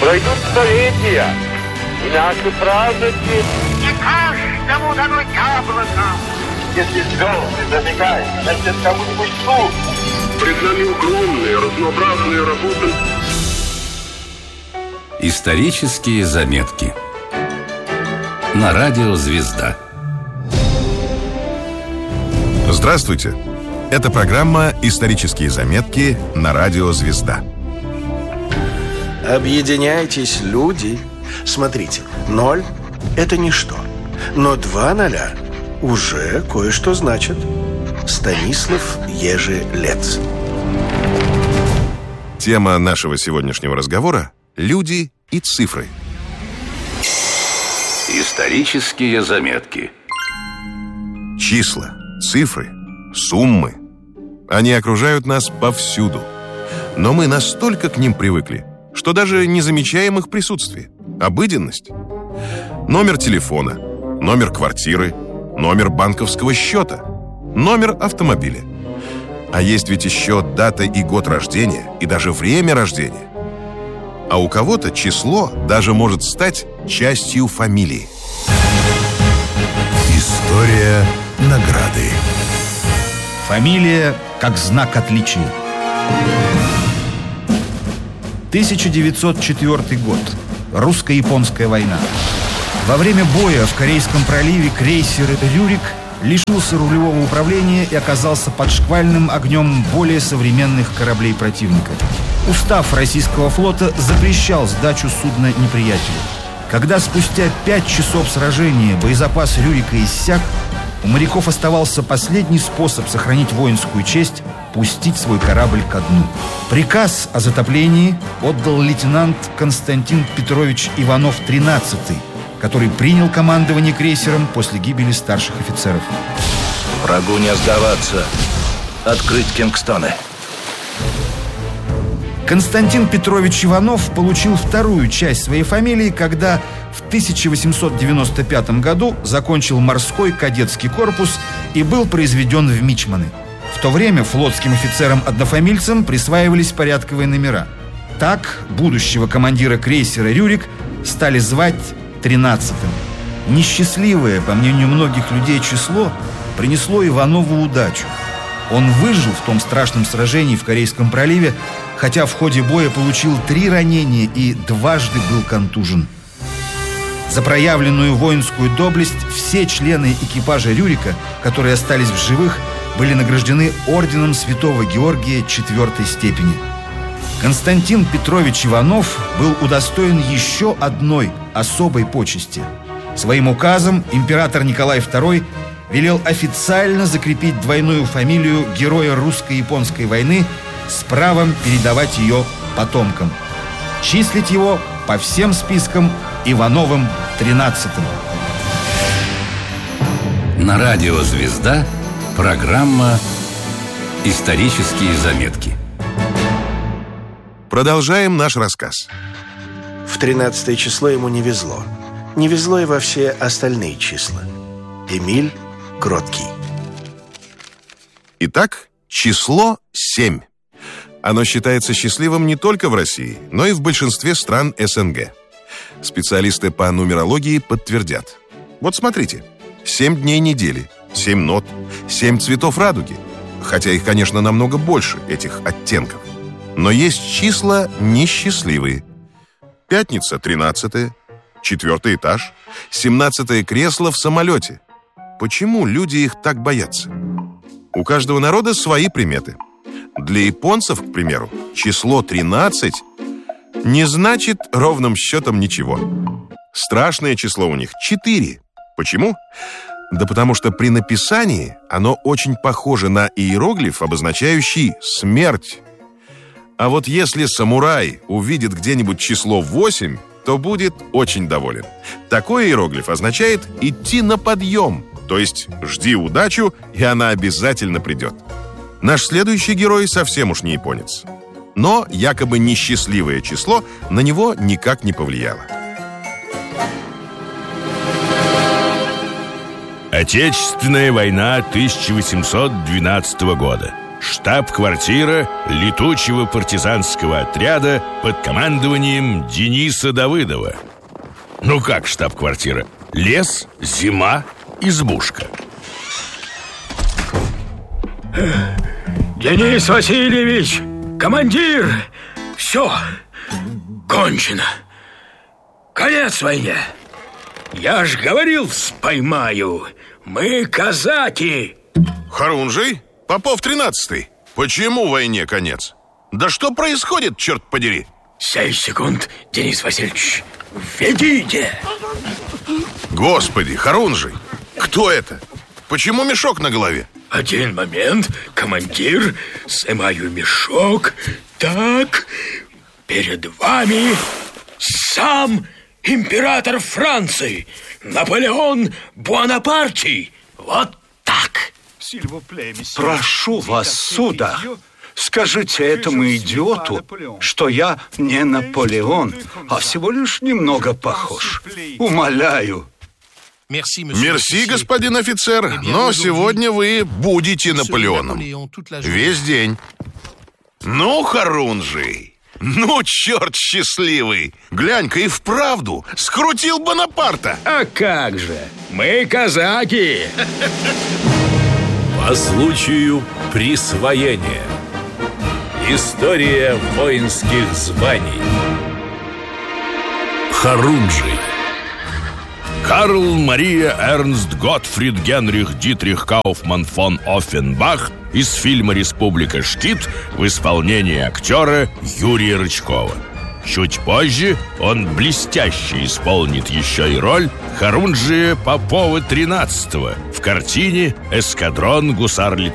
Пройдут столетия, и наши праздники... Не каждому дано яблоко. Если звезды зажигают, значит, кому-нибудь суд. Пред нами огромные, разнообразные работы. Исторические заметки на радио «Звезда». Здравствуйте! Это программа «Исторические заметки» на радио «Звезда». Объединяйтесь, люди. Смотрите, 0 – это ничто. Но 2 ноля уже кое-что значит. Станислав Ежелец. Тема нашего сегодняшнего разговора – люди и цифры. Исторические заметки. Числа, цифры, суммы. Они окружают нас повсюду. Но мы настолько к ним привыкли, что даже не замечаем их присутствие. Обыденность. Номер телефона, номер квартиры, номер банковского счета, номер автомобиля. А есть ведь еще дата и год рождения, и даже время рождения. А у кого-то число даже может стать частью фамилии. История награды. Фамилия как знак отличия. 1904 год. Русско-японская война. Во время боя в Корейском проливе крейсер «Рюрик» лишился рулевого управления и оказался под шквальным огнем более современных кораблей противника. Устав российского флота запрещал сдачу судна неприятелю. Когда спустя 5 часов сражения боезапас «Рюрика» иссяк, у моряков оставался последний способ сохранить воинскую честь – пустить свой корабль ко дну. Приказ о затоплении отдал лейтенант Константин Петрович Иванов XIII, который принял командование крейсером после гибели старших офицеров. Врагу не сдаваться. Открыть Кингстоны. Константин Петрович Иванов получил вторую часть своей фамилии, когда в 1895 году закончил морской кадетский корпус и был произведен в мичманы. В то время флотским офицерам-однофамильцам присваивались порядковые номера. Так будущего командира крейсера «Рюрик» стали звать 13-м. Несчастливое, по мнению многих людей, число принесло Иванову удачу. Он выжил в том страшном сражении в Корейском проливе, хотя в ходе боя получил 3 ранения и дважды был контужен. За проявленную воинскую доблесть все члены экипажа «Рюрика», которые остались в живых, были награждены орденом Святого Георгия 4-й степени. Константин Петрович Иванов был удостоен еще одной особой почести. Своим указом император Николай II велел официально закрепить двойную фамилию героя русско-японской войны с правом передавать ее потомкам. Числить его по всем спискам Ивановым XIII. На радио «Звезда» программа «Исторические заметки». Продолжаем наш рассказ. В 13 число ему не везло. Не везло и во все остальные числа. Эмиль Кроткий. Итак, число 7. Оно считается счастливым не только в России, но и в большинстве стран СНГ. Специалисты по нумерологии подтвердят. Вот смотрите. 7 дней недели, 7 нот, 7 цветов радуги. Хотя их, конечно, намного больше, этих оттенков. Но есть числа несчастливые. Пятница 13-е, 4-й этаж, 17-е кресло в самолете. Почему люди их так боятся? У каждого народа свои приметы. Для японцев, к примеру, число 13 не значит ровным счетом ничего. Страшное число у них 4. Почему? Да потому что при написании оно очень похоже на иероглиф, обозначающий смерть. А вот если самурай увидит где-нибудь число 8, то будет очень доволен. Такой иероглиф означает «идти на подъем», то есть «жди удачу, и она обязательно придет». Наш следующий герой совсем уж не японец. Но якобы несчастливое число на него никак не повлияло. Отечественная война 1812 года. штаб-квартира летучего партизанского отряда под командованием Дениса Давыдова. Ну как штаб-квартира? Лес, зима, избушка. Денис Васильевич, командир, все, кончено. Конец войне. Я ж говорил, споймаю. Мы казаки. Харунжий? Попов 13-й. Почему войне конец? Да что происходит, черт подери? Сей секунд, Денис Васильевич. Ведите. Господи, Харунжий, кто это? Почему мешок на голове? Один момент, командир. Снимаю мешок. Так, перед вами сам император Франции, Наполеон Буонапартий. Вот так. Прошу вас, сударь, скажите этому идиоту, что я не Наполеон, а всего лишь немного похож. Умоляю. Мерси, господин офицер, но сегодня вы будете Наполеоном. Весь день. Ну, Харунжий, ну, черт счастливый. Глянь-ка, и вправду скрутил Бонапарта. А как же, мы казаки. По случаю присвоения. История воинских званий. Харунжий. Карл Мария Эрнст Готфрид Генрих Дитрих Кауфман фон Оффенбах из фильма «Республика Шкит» в исполнении актера Юрия Рычкова. Чуть позже он блестяще исполнит еще и роль Харунжия Попова XIII в картине «Эскадрон гусар